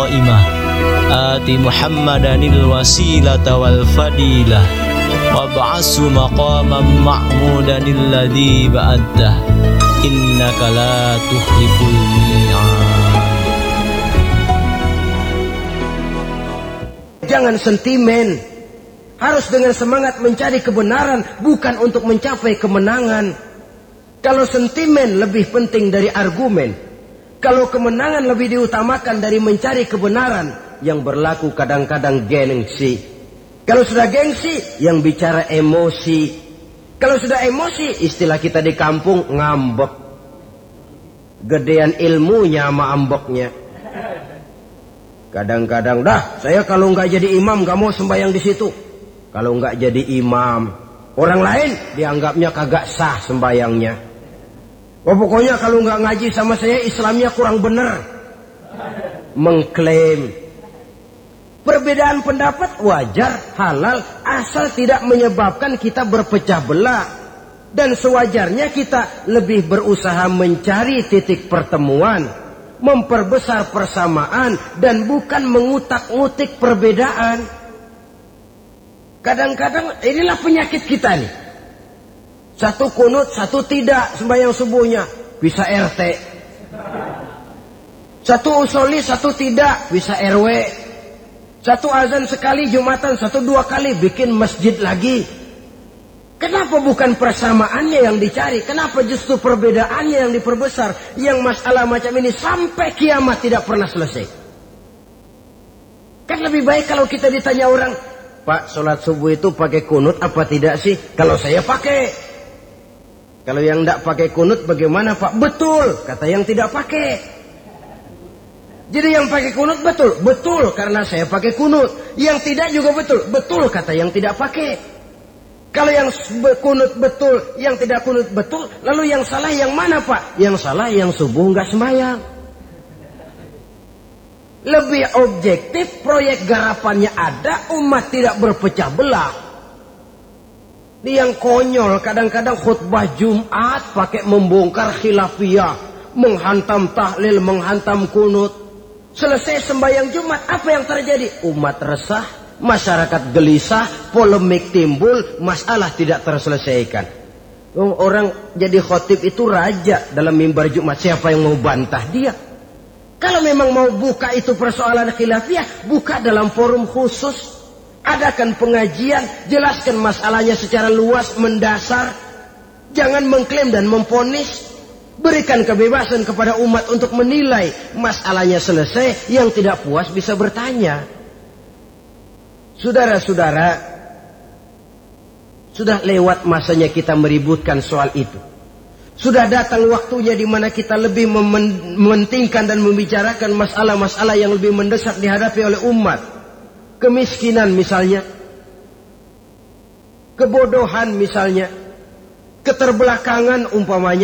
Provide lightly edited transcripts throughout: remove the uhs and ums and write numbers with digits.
qa'imah ati Muhammadanil wasilata wal fadilah wab'asu maqaman ma'mudanil ladzi ba'addah innaka la tukhliful mi'ad. Jangan sentimen, harus dengan semangat mencari kebenaran, bukan untuk mencapai kemenangan. Kalau sentimen lebih penting dari argumen, kalau kemenangan lebih diutamakan dari mencari kebenaran, yang berlaku kadang-kadang gengsi. Kalau sudah gengsi, yang bicara emosi. Kalau sudah emosi, istilah kita di kampung, ngambek. Gedean ilmunya sama ambeknya. Kadang-kadang, dah saya kalau nggak jadi imam nggak mau sembahyang di situ. Kalau nggak jadi imam, orang lain dianggapnya kagak sah sembahyangnya. Oh, pokoknya kalau nggak ngaji sama saya Islamnya kurang bener. Mengklaim. Perbedaan pendapat wajar, halal, asal tidak menyebabkan kita berpecah belah. Dan sewajarnya kita lebih berusaha mencari titik pertemuan, memperbesar persamaan, dan bukan mengutak-ngutik perbedaan. Kadang-kadang inilah penyakit kita nih. Satu kunut, satu tidak sembahyang subuhnya. Bisa RT. Satu usoli, satu tidak. Bisa RW. Satu azan sekali Jumatan, satu dua kali bikin masjid lagi. Kenapa bukan persamaannya yang dicari? Kenapa justru perbedaannya yang diperbesar? Yang masalah macam ini sampai kiamat tidak pernah selesai. Kan lebih baik kalau kita ditanya orang, Pak, sholat subuh itu pakai kunut apa tidak sih? Kalau saya pakai. Kalau yang tidak pakai kunut bagaimana Pak? Betul, kata yang tidak pakai. Jadi yang pakai kunut betul, betul karena saya pakai kunut. Yang tidak juga betul, betul kata yang tidak pakai. Kalau yang kunut betul, yang tidak kunut betul, lalu yang salah yang mana Pak? Yang salah yang subuh nggak sembahyang. Lebih objektif, proyek garapannya ada, umat tidak berpecah belah. Ini yang konyol, kadang-kadang khutbah Jumat pakai membongkar khilafiyah, menghantam tahlil, menghantam kunut. Selesai sembahyang Jumat, apa yang terjadi? Umat resah, masyarakat gelisah, polemik timbul, masalah tidak terselesaikan. Orang jadi khotib itu raja dalam mimbar Jumat, siapa yang mau bantah dia? Kalau memang mau buka itu persoalan khilafiyah, buka dalam forum khusus. Adakan pengajian, jelaskan masalahnya secara luas, mendasar. Jangan mengklaim dan memponis. Berikan kebebasan kepada umat untuk menilai. Masalahnya selesai, yang tidak puas bisa bertanya. Saudara-saudara, sudah lewat masanya kita meributkan soal itu. Sudah datang waktunya di mana kita lebih mementingkan dan membicarakan masalah-masalah yang lebih mendesak dihadapi oleh umat. Kemiskinan misalnya, kebodohan misalnya, keterbelakangan umpamanya,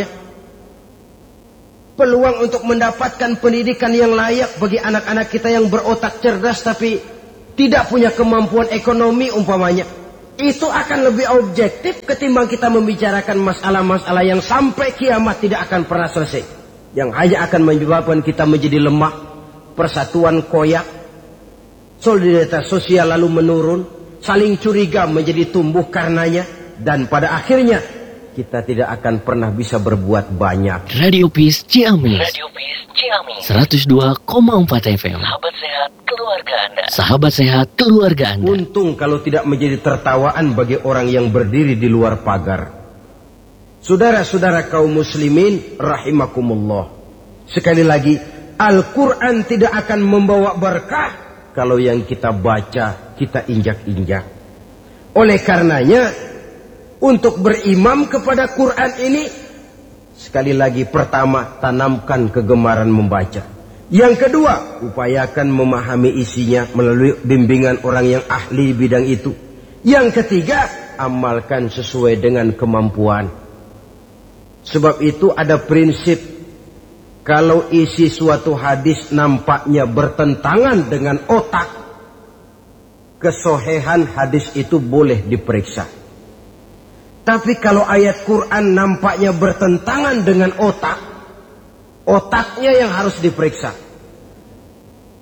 peluang untuk mendapatkan pendidikan yang layak bagi anak-anak kita yang berotak cerdas tapi tidak punya kemampuan ekonomi umpamanya. Itu akan lebih objektif ketimbang kita membicarakan masalah-masalah yang sampai kiamat tidak akan pernah selesai, yang hanya akan menyebabkan kita menjadi lemah, persatuan koyak, solidaritas sosial lalu menurun, saling curiga menjadi tumbuh karenanya, dan pada akhirnya kita tidak akan pernah bisa berbuat banyak. Radio Peace Ciamis 102,4 FM. Sahabat sehat keluarga Anda. Sahabat sehat keluarga Anda. Untung kalau tidak menjadi tertawaan bagi orang yang berdiri di luar pagar. Saudara-saudara kaum muslimin rahimakumullah. Sekali lagi, Al-Quran tidak akan membawa berkah kalau yang kita baca, kita injak-injak. Oleh karenanya, untuk berimam kepada Quran ini, sekali lagi pertama, tanamkan kegemaran membaca. Yang kedua, upayakan memahami isinya melalui bimbingan orang yang ahli bidang itu. Yang ketiga, amalkan sesuai dengan kemampuan. Sebab itu ada prinsip, kalau isi suatu hadis nampaknya bertentangan dengan otak, kesohihan hadis itu boleh diperiksa. Tapi kalau ayat Quran nampaknya bertentangan dengan otak, otaknya yang harus diperiksa.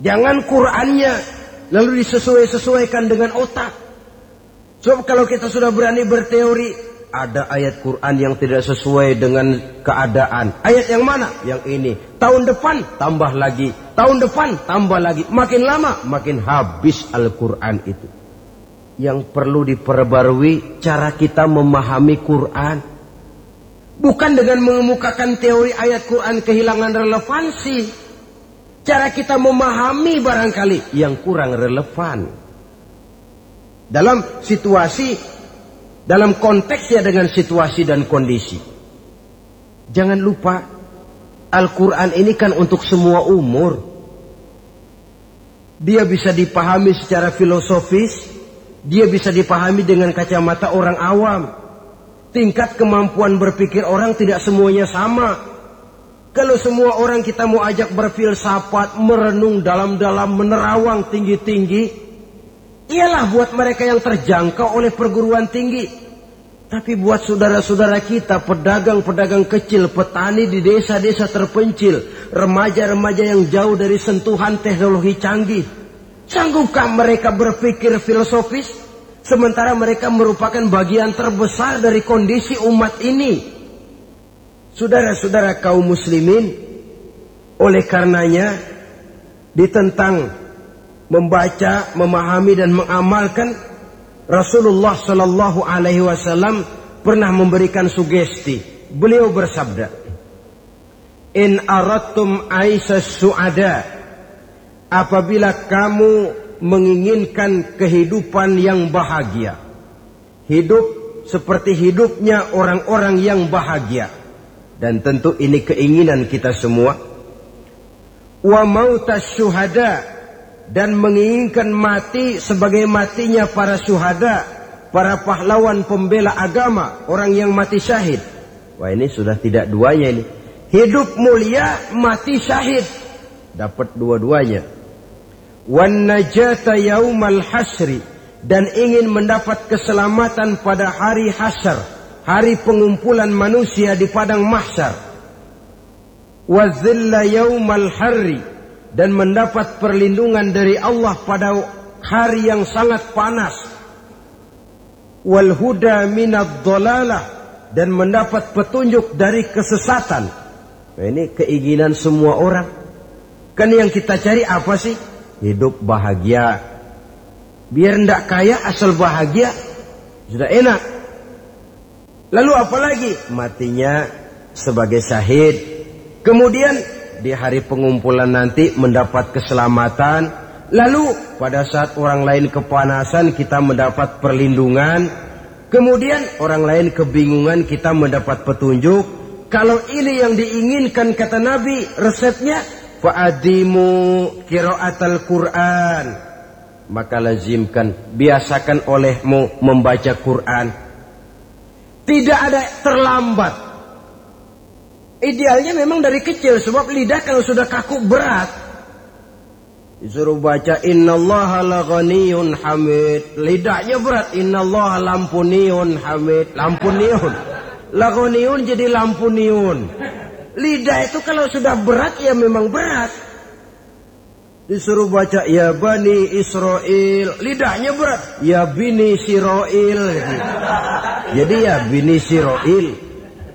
Jangan Qur'annya lalu disesuaikan dengan otak. Sebab kalau kita sudah berani berteori, ada ayat Quran yang tidak sesuai dengan keadaan. Ayat yang mana? Yang ini. Tahun depan tambah lagi. Tahun depan tambah lagi. Makin lama makin habis Al-Quran itu. Yang perlu diperbarui cara kita memahami Quran. Bukan dengan mengemukakan teori ayat Quran kehilangan relevansi. Cara kita memahami barangkali yang kurang relevan. Dalam situasi, dalam konteksnya dengan situasi dan kondisi. Jangan lupa, Al-Quran ini kan untuk semua umur. Dia bisa dipahami secara filosofis. Dia bisa dipahami dengan kacamata orang awam. Tingkat kemampuan berpikir orang tidak semuanya sama. Kalau semua orang kita mau ajak berfilsafat, merenung dalam-dalam, menerawang tinggi-tinggi, ialah buat mereka yang terjangkau oleh perguruan tinggi. Tapi buat saudara-saudara kita, pedagang-pedagang kecil, petani di desa-desa terpencil, remaja-remaja yang jauh dari sentuhan teknologi canggih, sanggupkah mereka berpikir filosofis? Sementara mereka merupakan bagian terbesar dari kondisi umat ini. Saudara-saudara kaum muslimin, oleh karenanya ditentang membaca, memahami dan mengamalkan, Rasulullah Sallallahu Alaihi Wasallam pernah memberikan sugesti. Beliau bersabda, "In aradtum aisas su'ada," apabila kamu menginginkan kehidupan yang bahagia, hidup seperti hidupnya orang-orang yang bahagia, dan tentu ini keinginan kita semua, wa mautas syuhada, dan menginginkan mati sebagai matinya para syuhada, para pahlawan pembela agama, orang yang mati syahid. Wah, ini sudah tidak duanya ini. Hidup mulia, mati syahid. Dapat dua-duanya. Wan najata yaumal hasri, dan ingin mendapat keselamatan pada hari hasyar, hari pengumpulan manusia di padang mahsyar. Wa dhilla yaumal harri, dan mendapat perlindungan dari Allah pada hari yang sangat panas. Wal huda minad dhalalah, dan mendapat petunjuk dari kesesatan. Nah, ini keinginan semua orang. Kan yang kita cari apa sih? Hidup bahagia. Biar ndak kaya asal bahagia sudah enak. Lalu apa lagi? Matinya sebagai syahid. Kemudian di hari pengumpulan nanti mendapat keselamatan. Lalu pada saat orang lain kepanasan kita mendapat perlindungan. Kemudian orang lain kebingungan kita mendapat petunjuk. Kalau ini yang diinginkan kata Nabi, resepnya fa'adimu qiraatal Quran, maka lazimkan, biasakan olehmu membaca Quran. Tidak ada terlambat. Idealnya memang dari kecil, sebab lidah kalau sudah kaku berat, disuruh baca innallaha laghaniyun hamid, lidahnya berat. Innallaha lampuniyun hamid, lampuniyun, laghaniyun jadi lampuniyun. Lidah itu kalau sudah berat ya memang berat. Disuruh baca ya bani Israel, lidahnya berat. Ya bini Siroil, jadi ya bini Siroil.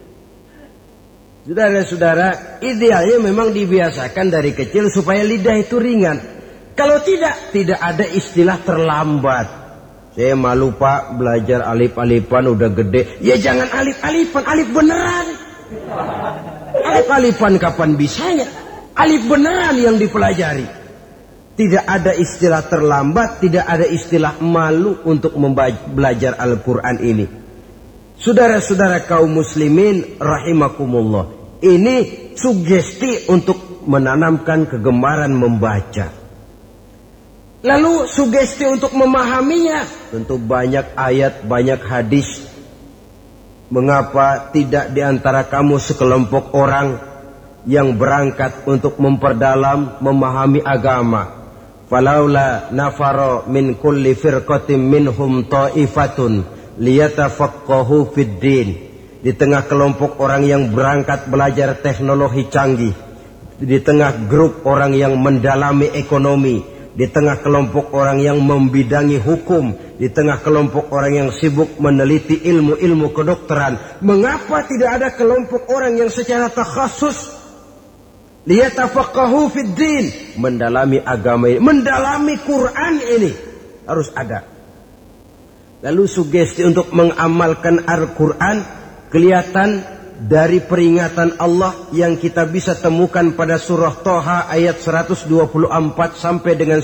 Saudara-saudara, idealnya memang dibiasakan dari kecil supaya lidah itu ringan. Kalau tidak ada istilah terlambat. Saya malu pak, belajar alif-alifan udah gede. Ya jangan alif-alifan, alif beneran. Alif-alifan kapan bisanya? Alif beneran yang dipelajari. Tidak ada istilah terlambat, tidak ada istilah malu untuk belajar Al-Quran ini. Saudara-saudara kaum muslimin rahimakumullah, ini sugesti untuk menanamkan kegemaran membaca. Lalu sugesti untuk memahaminya, tentu banyak ayat, banyak hadis. Mengapa tidak di antara kamu sekelompok orang yang berangkat untuk memperdalam, memahami agama? Falaula nafaro min kulli firqatin minhum ta'ifatun liyatafaqahu fid din. Di tengah kelompok orang yang berangkat belajar teknologi canggih, di tengah grup orang yang mendalami ekonomi, di tengah kelompok orang yang membidangi hukum, di tengah kelompok orang yang sibuk meneliti ilmu-ilmu kedokteran, mengapa tidak ada kelompok orang yang secara takhasus liyatafaqahu fid din, mendalami agama ini, mendalami Quran ini, harus ada. Lalu sugesti untuk mengamalkan Al-Quran kelihatan dari peringatan Allah yang kita bisa temukan pada surah Toha ayat 124 sampai dengan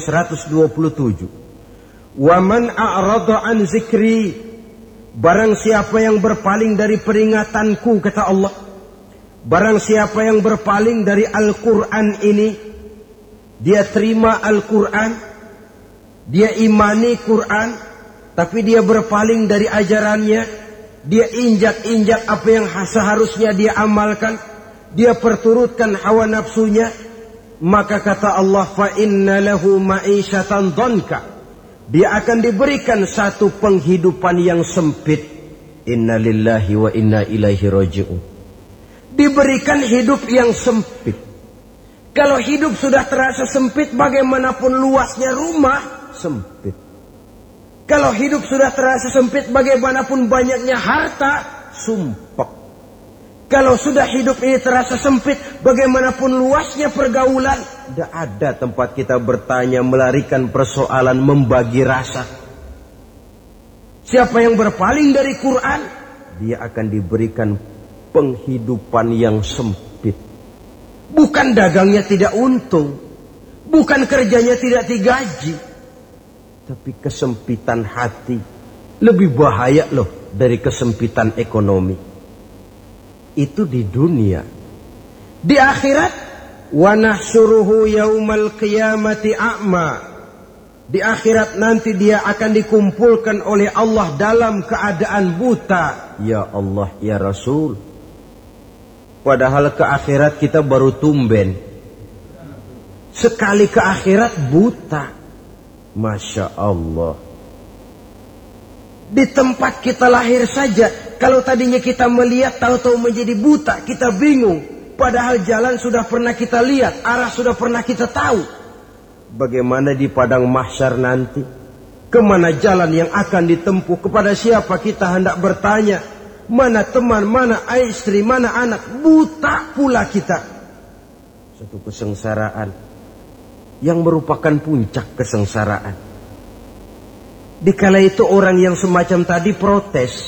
127. Wa man a'rada an zikri, barang siapa yang berpaling dari peringatanku, kata Allah, barang siapa yang berpaling dari Al-Quran ini, dia terima Al-Quran, dia imani Quran, tapi dia berpaling dari ajarannya, dia injak-injak apa yang seharusnya dia amalkan, dia perturutkan hawa nafsunya, maka kata Allah, fa inna lahu ma'isyatan dhanka, dia akan diberikan satu penghidupan yang sempit. Inna lillahi wa inna ilaihi raji'un. Diberikan hidup yang sempit. Kalau hidup sudah terasa sempit, bagaimanapun luasnya rumah, sempit. Kalau hidup sudah terasa sempit, bagaimanapun banyaknya harta, sumpek. Kalau sudah hidup ini terasa sempit, bagaimanapun luasnya pergaulan, tidak ada tempat kita bertanya, melarikan persoalan, membagi rasa. Siapa yang berpaling dari Quran, dia akan diberikan penghidupan yang sempit. Bukan dagangnya tidak untung, bukan kerjanya tidak digaji, tapi kesempitan hati lebih bahaya loh dari kesempitan ekonomi. Itu di dunia. Di akhirat, wa nahsyuruhu yaumal qiyamati a'ma. Di akhirat nanti dia akan dikumpulkan oleh Allah dalam keadaan buta. Ya Allah, ya Rasul. Padahal ke akhirat kita baru tumben. Sekali ke akhirat buta. Masya Allah. Di tempat kita lahir saja, kalau tadinya kita melihat, tahu-tahu menjadi buta, kita bingung. Padahal jalan sudah pernah kita lihat, arah sudah pernah kita tahu. Bagaimana di padang mahsyar nanti? Kemana jalan yang akan ditempuh? Kepada siapa kita hendak bertanya? Mana teman, mana istri, mana anak? Buta pula kita. Satu kesengsaraan yang merupakan puncak kesengsaraan. Dikala itu orang yang semacam tadi protes.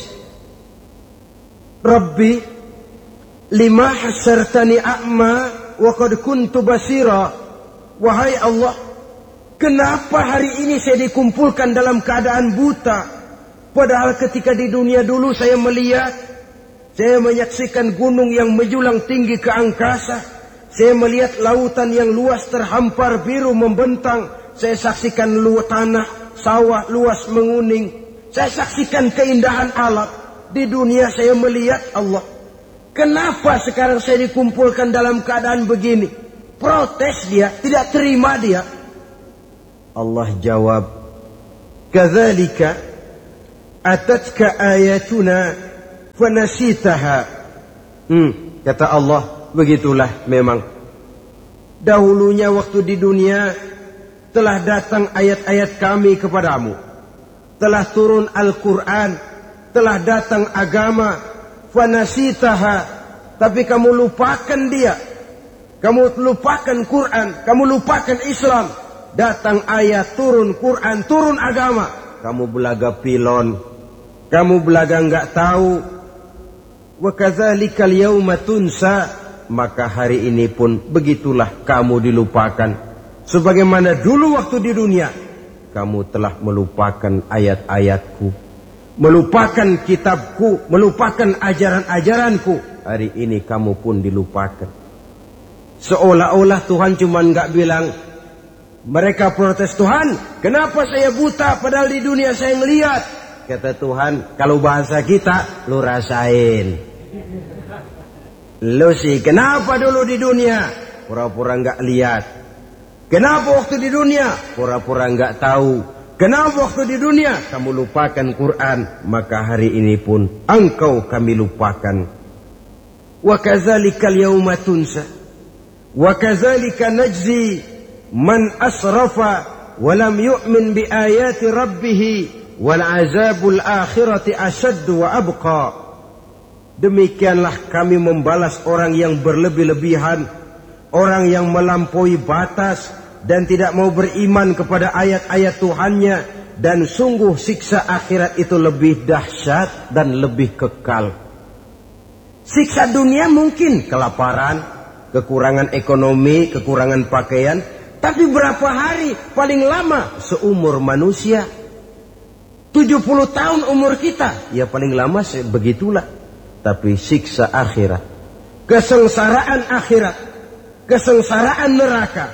Rabbi, lima hasyartani a'ma wa qad kuntu basira. Wahai Allah, kenapa hari ini saya dikumpulkan dalam keadaan buta? Padahal ketika di dunia dulu saya melihat, saya menyaksikan gunung yang menjulang tinggi ke angkasa. Saya melihat lautan yang luas terhampar biru membentang. Saya saksikan tanah, sawah luas menguning. Saya saksikan keindahan alam. Di dunia saya melihat Allah. Kenapa sekarang saya dikumpulkan dalam keadaan begini? Protes dia, tidak terima dia. Allah jawab, kadzalika atatka ayatuna fanasitaha. Kata Allah, begitulah memang. Dahulunya waktu di dunia telah datang ayat-ayat kami kepadamu. Telah turun Al-Quran. Telah datang agama. Fanasitaha. Tapi kamu lupakan dia. Kamu lupakan Quran. Kamu lupakan Islam. Datang ayat, turun Quran, turun agama. Kamu belaga pilon. Kamu belaga enggak tahu. Wa kadzalikal yauma tunsa. Maka hari ini pun begitulah kamu dilupakan. Sebagaimana dulu waktu di dunia, kamu telah melupakan ayat-ayatku, melupakan kitabku, melupakan ajaran-ajaranku. Hari ini kamu pun dilupakan. Seolah-olah Tuhan cuma nggak bilang, mereka protes, Tuhan, kenapa saya buta padahal di dunia saya ngelihat. Kata Tuhan, kalau bahasa kita, lu rasain. Lu sih, kenapa dulu di dunia? Pura-pura nggak lihat. Kenapa waktu di dunia? Pura-pura nggak tahu. Kenapa waktu di dunia? Kamu lupakan Quran. Maka hari ini pun engkau kami lupakan. Wa kadzalikal yauma tunsa. Wa kadzalika najzi man asrafa wa lam yu'min bi ayati rabbih wal azabul akhirati asyaddu wa abqa. Demikianlah kami membalas orang yang berlebih-lebihan, orang yang melampaui batas dan tidak mau beriman kepada ayat-ayat Tuhannya, dan sungguh siksa akhirat itu lebih dahsyat dan lebih kekal. Siksa dunia mungkin kelaparan, kekurangan ekonomi, kekurangan pakaian, tapi berapa hari paling lama seumur manusia? 70 tahun umur kita, ya paling lama begitulah. Tapi siksa akhirat, kesengsaraan akhirat, kesengsaraan neraka,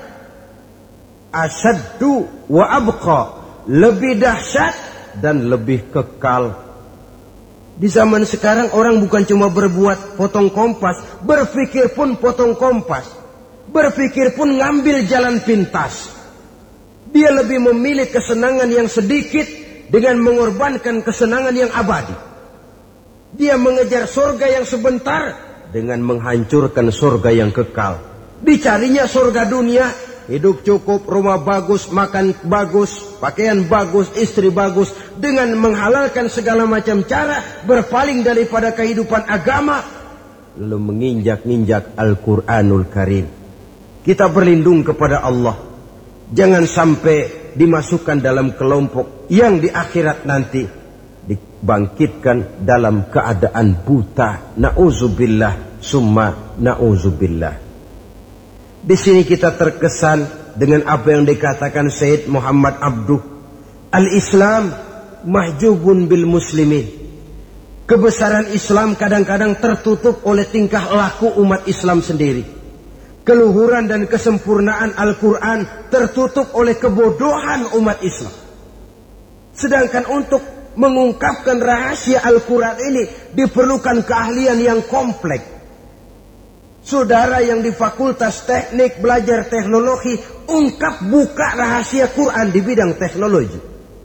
asyaddu wa abqa, lebih dahsyat dan lebih kekal. Di zaman sekarang orang bukan cuma berbuat potong kompas, berpikir pun potong kompas, berpikir pun ngambil jalan pintas. Dia lebih memilih kesenangan yang sedikit dengan mengorbankan kesenangan yang abadi. Dia mengejar surga yang sebentar dengan menghancurkan surga yang kekal. Dicarinya surga dunia, hidup cukup, rumah bagus, makan bagus, pakaian bagus, istri bagus, dengan menghalalkan segala macam cara, berpaling daripada kehidupan agama, lalu menginjak-injak Al-Quranul Karim. Kita berlindung kepada Allah, jangan sampai dimasukkan dalam kelompok yang di akhirat nanti dibangkitkan dalam keadaan buta. Na'udzubillah summa na'udzubillah. Di sini kita terkesan dengan apa yang dikatakan Sayyid Muhammad Abduh, al-Islam mahjubun bil muslimin. Kebesaran Islam kadang-kadang tertutup oleh tingkah laku umat Islam sendiri. Keluhuran dan kesempurnaan Al-Quran tertutup oleh kebodohan umat Islam. Sedangkan untuk mengungkapkan rahasia Al-Quran ini diperlukan keahlian yang kompleks. Saudara yang di fakultas teknik belajar teknologi, ungkap buka rahasia Quran di bidang teknologi.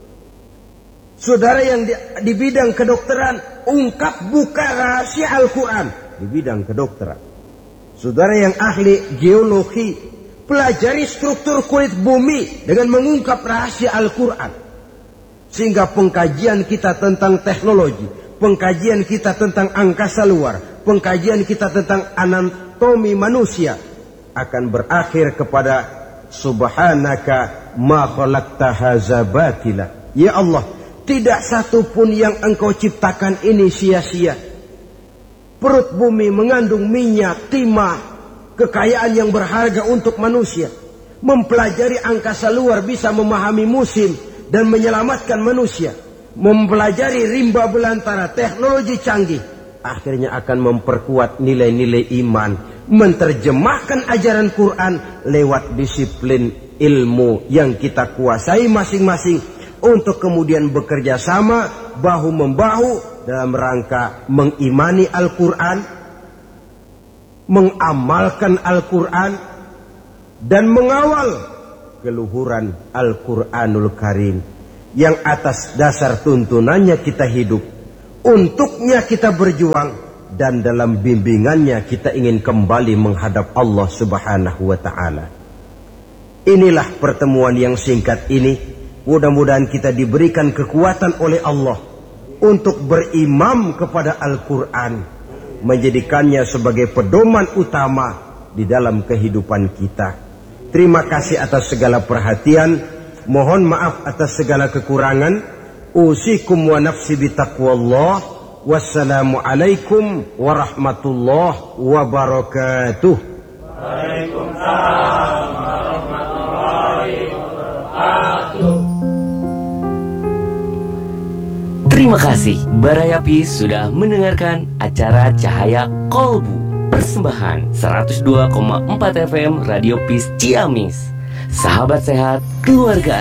Saudara yang di bidang kedokteran, ungkap buka rahasia Al-Quran di bidang kedokteran. Saudara yang ahli geologi, pelajari struktur kulit bumi dengan mengungkap rahasia Al-Quran. Sehingga pengkajian kita tentang teknologi, pengkajian kita tentang angkasa luar, pengkajian kita tentang anatomi manusia akan berakhir kepada subhanaka ma khalaqta hadza batila. Ya Allah, tidak satu pun yang Engkau ciptakan ini sia-sia. Perut bumi mengandung minyak, timah, kekayaan yang berharga untuk manusia. Mempelajari angkasa luar bisa memahami musim dan menyelamatkan manusia. Mempelajari rimba belantara, teknologi canggih, akhirnya akan memperkuat nilai-nilai iman. Menerjemahkan ajaran Quran lewat disiplin ilmu yang kita kuasai masing-masing, untuk kemudian bekerja sama bahu-membahu dalam rangka mengimani Al-Quran, mengamalkan Al-Quran, dan mengawal keluhuran Al-Quranul Karim yang atas dasar tuntunannya kita hidup, untuknya kita berjuang, dan dalam bimbingannya kita ingin kembali menghadap Allah Subhanahu wa ta'ala. Inilah pertemuan yang singkat ini. Mudah-mudahan kita diberikan kekuatan oleh Allah untuk berimam kepada Al-Quran, menjadikannya sebagai pedoman utama di dalam kehidupan kita. Terima kasih atas segala perhatian. Mohon maaf atas segala kekurangan. Usikum wa nafsi bitaqwallah. Wassalamualaikum warahmatullahi wabarakatuh. Waalaikumsalam warahmatullahi wabarakatuh. Terima kasih Baraya Peace sudah mendengarkan acara Cahaya Kolbu. Persembahan 102,4 FM Radio Peace Ciamis. Sahabat sehat, keluarga